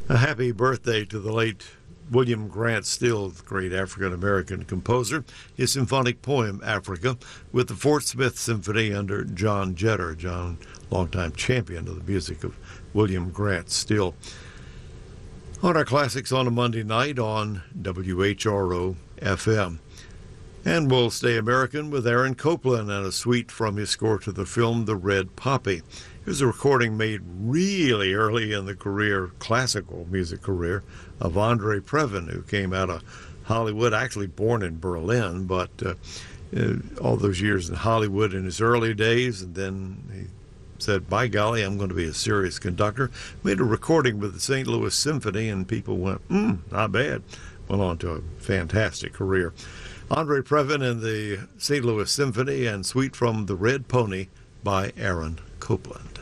A happy birthday to the late William Grant Still, the great African-American composer. His symphonic poem, Africa, with the Fort Smith Symphony under John Jetter. John, longtime champion of the music of William Grant Still. On our classics on a Monday night on WHRO-FM. And we'll stay American with Aaron Copland and a suite from his score to the film The Red Poppy. It was a recording made really early in the classical music career, of Andre Previn, who came out of Hollywood, actually born in Berlin, but all those years in Hollywood in his early days, and then he said, by golly, I'm going to be a serious conductor. Made a recording with the St. Louis Symphony, and people went, not bad. Went on to a fantastic career. Andre Previn and the St. Louis Symphony and suite from The Red Pony by Aaron Copland.